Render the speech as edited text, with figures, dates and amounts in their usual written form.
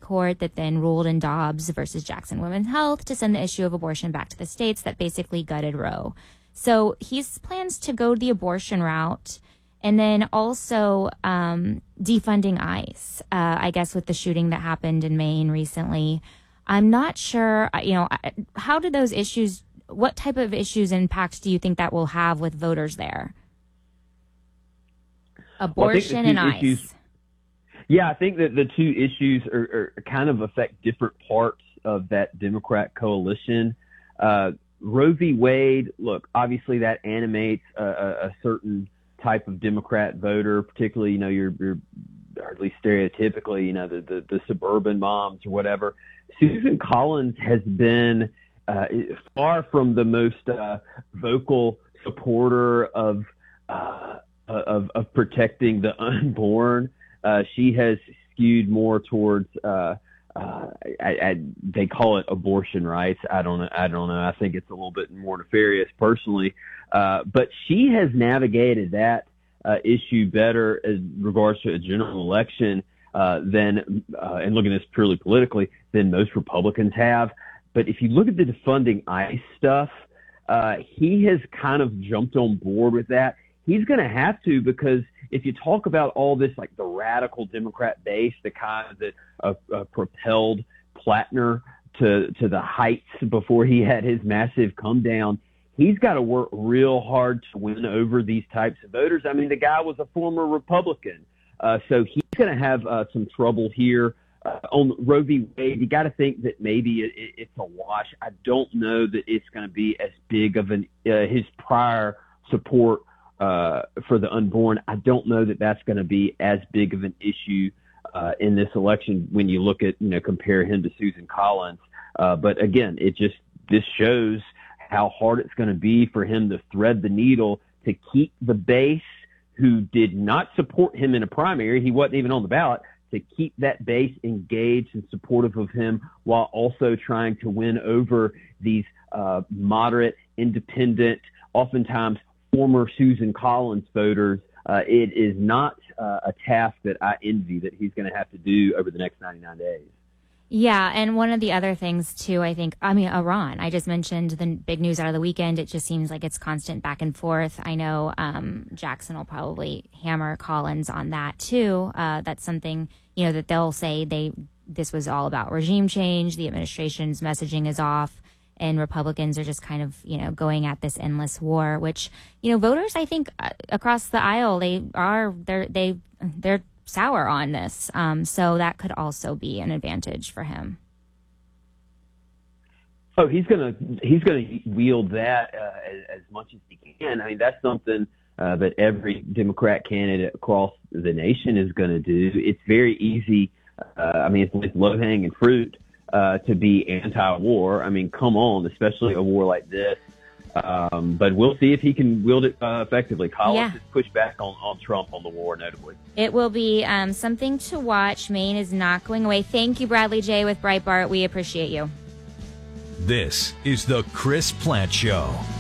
Court that then ruled in Dobbs versus Jackson Women's Health to send the issue of abortion back to the states that basically gutted Roe. So he plans to go the abortion route and then also defunding ICE, I guess with the shooting that happened in Maine recently. I'm not sure, how do those issues, what type of issues impact do you think that will have with voters there? Abortion and ICE. Yeah, I think that the two issues are kind of affect different parts of that Democrat coalition. Roe v. Wade, look, obviously that animates a certain type of Democrat voter, particularly, your or at least stereotypically, the suburban moms or whatever. Susan Collins has been far from the most vocal supporter of protecting the unborn. She has skewed more towards they call it abortion rights. I don't know. I think it's a little bit more nefarious personally. But she has navigated that issue better as regards to a general election than, and looking at this purely politically, than most Republicans have. But if you look at the defunding ICE stuff, he has kind of jumped on board with that. He's going to have to, because if you talk about all this, like the radical Democrat base, the kind that propelled Plattner to the heights before he had his massive come down, he's got to work real hard to win over these types of voters. I mean, the guy was a former Republican, so he's going to have some trouble here. On Roe v. Wade, you got to think that maybe it's a wash. I don't know that it's going to be as big of his prior support for the unborn. I don't know that that's going to be as big of an issue in this election when you look at, compare him to Susan Collins. But again, this shows how hard it's going to be for him to thread the needle to keep the base who did not support him in a primary. He wasn't even on the ballot, to keep that base engaged and supportive of him while also trying to win over these moderate, independent, oftentimes former Susan Collins voters. It is not a task that I envy that he's going to have to do over the next 99 days. Yeah, and one of the other things, too, Iran. I just mentioned the big news out of the weekend. It just seems like it's constant back and forth. I know Jackson will probably hammer Collins on that, too. That's something, that they'll say this was all about regime change. The administration's messaging is off, and Republicans are just kind of, going at this endless war, which, voters, I think, across the aisle, they're sour on this. So that could also be an advantage for him. Oh, he's gonna wield that as much as he can. I mean, that's something that every Democrat candidate across the nation is going to do. It's very easy. It's low-hanging fruit to be anti-war. I mean, come on, especially a war like this. But we'll see if he can wield it effectively. Collins has pushed back on Trump on the war, notably. It will be something to watch. Maine is not going away. Thank you, Bradley J. with Breitbart. We appreciate you. This is the Chris Plante Show.